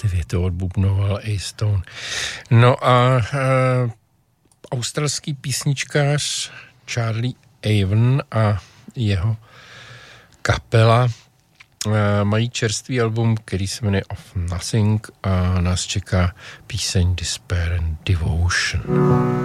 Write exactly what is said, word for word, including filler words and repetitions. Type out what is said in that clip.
citlivě to odbubnoval A. Stone. No a e, australský písničkář Charlie Avon a jeho kapela e, mají čerstvý album, který se jmenuje Of Nothing a nás čeká píseň Despair and Devotion.